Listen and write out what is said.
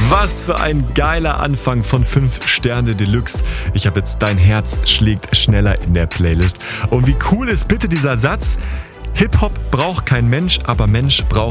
Was für ein geiler Anfang von 5 Sterne Deluxe. Ich habe jetzt Dein Herz schlägt schneller in der Playlist. Und wie cool ist bitte dieser Satz? Hip-Hop braucht kein Mensch, aber Mensch braucht